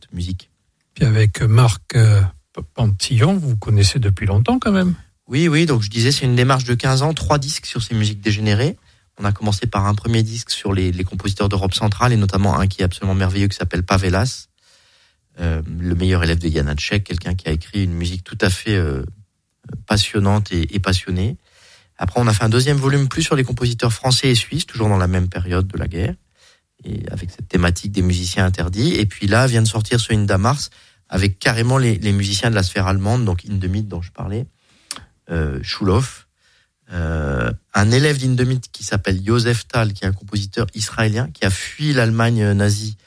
cette musique. Puis avec Marc Pantillon, vous connaissez depuis longtemps quand même. Oui, donc je disais, c'est une démarche de 15 ans, 3 disques sur ces musiques dégénérées. On a commencé par un premier disque sur les compositeurs d'Europe centrale, et notamment un qui est absolument merveilleux, qui s'appelle Pavelas, le meilleur élève de Janáček, quelqu'un qui a écrit une musique tout à fait passionnante et passionnée. Après, on a fait un deuxième volume plus sur les compositeurs français et suisses, toujours dans la même période de la guerre, et avec cette thématique des musiciens interdits. Et puis là, vient de sortir sur Inda Mars, avec carrément les musiciens de la sphère allemande, donc In the Meat dont je parlais, Schulhoff, un élève d'In the Meat qui s'appelle Joseph Tal, qui est un compositeur israélien, qui a fui l'Allemagne nazie,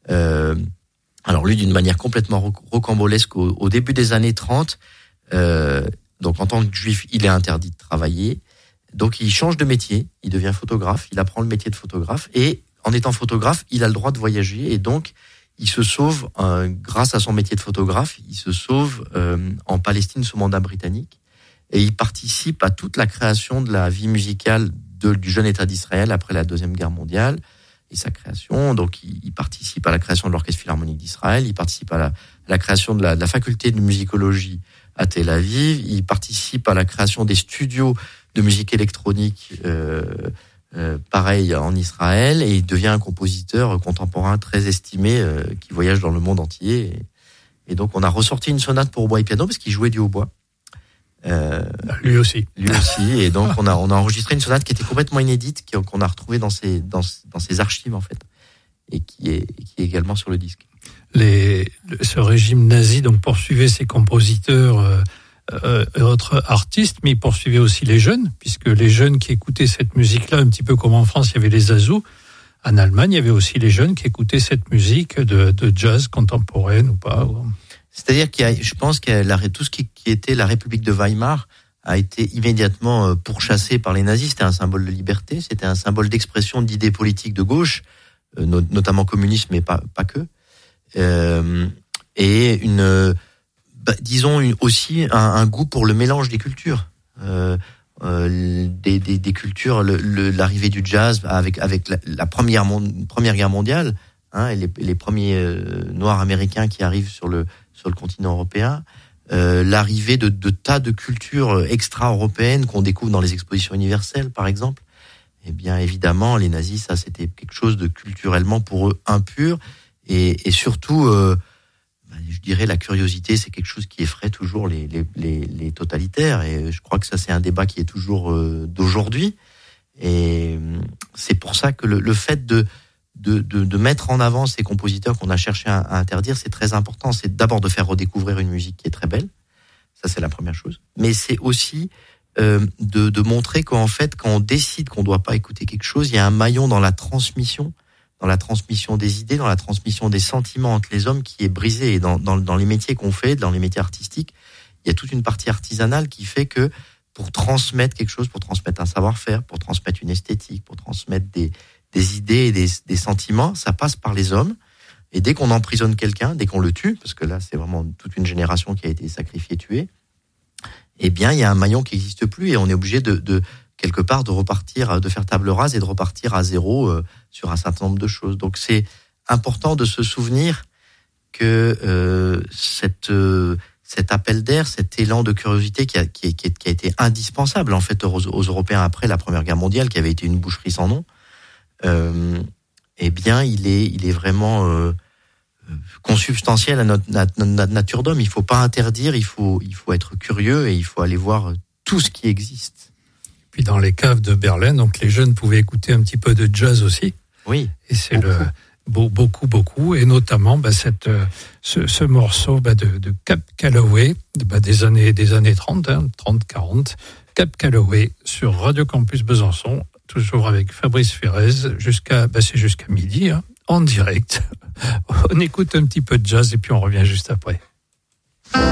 alors lui d'une manière complètement rocambolesque au début des années 30, donc en tant que juif, il est interdit de travailler, donc il change de métier, il devient photographe, il apprend le métier de photographe, et en étant photographe, il a le droit de voyager, et donc il se sauve, grâce à son métier de photographe, il se sauve en Palestine sous mandat britannique, et il participe à toute la création de la vie musicale du jeune État d'Israël après la Deuxième Guerre mondiale et sa création. Donc il participe à la création de l'Orchestre Philharmonique d'Israël, il participe à la création de la faculté de musicologie à Tel Aviv, il participe à la création des studios de musique électronique pareil en Israël, et il devient un compositeur contemporain très estimé qui voyage dans le monde entier. Et donc on a ressorti une sonate pour hautbois et piano parce qu'il jouait du hautbois. Lui aussi. Et donc on a enregistré une sonate qui était complètement inédite, qu'on a retrouvée dans ses archives en fait, et qui est également sur le disque. Ce régime nazi donc poursuivait ses compositeurs et autres artistes, mais il poursuivait aussi les jeunes, puisque les jeunes qui écoutaient cette musique-là, un petit peu comme en France, il y avait les Azous. En Allemagne, il y avait aussi les jeunes qui écoutaient cette musique de jazz contemporaine ou pas. C'est-à-dire je pense que tout ce qui était la République de Weimar a été immédiatement pourchassé par les nazis. C'était un symbole de liberté, c'était un symbole d'expression d'idées politiques de gauche, notamment communisme, mais pas que. Et aussi un goût pour le mélange des cultures. Des cultures, l'arrivée du jazz avec la première guerre mondiale, hein, et les premiers noirs américains qui arrivent sur le continent européen, l'arrivée de tas de cultures extra-européennes qu'on découvre dans les expositions universelles, par exemple. Eh bien, évidemment, les nazis, ça, c'était quelque chose de culturellement pour eux impur, et surtout, je dirais, la curiosité, c'est quelque chose qui effraie toujours les totalitaires, et je crois que ça, c'est un débat qui est toujours d'aujourd'hui, et c'est pour ça que le fait de mettre en avant ces compositeurs qu'on a cherché à interdire, c'est très important. C'est d'abord de faire redécouvrir une musique qui est très belle, ça c'est la première chose, mais c'est aussi de montrer qu'en fait, quand on décide qu'on ne doit pas écouter quelque chose, il y a un maillon dans la transmission des idées, dans la transmission des sentiments entre les hommes qui est brisé. Et dans les métiers qu'on fait, dans les métiers artistiques, il y a toute une partie artisanale qui fait que pour transmettre quelque chose, pour transmettre un savoir-faire, pour transmettre une esthétique, pour transmettre des idées et des sentiments, ça passe par les hommes. Et dès qu'on emprisonne quelqu'un, dès qu'on le tue, parce que là c'est vraiment toute une génération qui a été sacrifiée, tuée, eh bien il y a un maillon qui n'existe plus, et on est obligé de quelque part de repartir, de faire table rase et de repartir à zéro sur un certain nombre de choses. Donc c'est important de se souvenir que cet appel d'air, cet élan de curiosité qui a été indispensable en fait aux Européens après la Première Guerre mondiale, qui avait été une boucherie sans nom, eh bien il est vraiment consubstantiel à notre nature d'homme. Il faut pas interdire, il faut être curieux, et il faut aller voir tout ce qui existe. Puis dans les caves de Berlin, donc les jeunes pouvaient écouter un petit peu de jazz aussi. Oui. Et c'est beaucoup, et notamment ce morceau de Cab Calloway des années 30, 30-40, Cab Calloway sur Radio Campus Besançon, toujours avec Fabrice Ferrez c'est jusqu'à midi, hein, en direct. On écoute un petit peu de jazz et puis on revient juste après.